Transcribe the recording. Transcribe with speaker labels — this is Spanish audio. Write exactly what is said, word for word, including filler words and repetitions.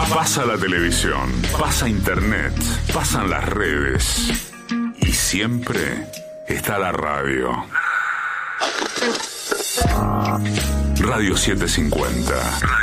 Speaker 1: Pasa la televisión, pasa internet, pasan las redes y siempre está la radio. Radio setecientos cincuenta.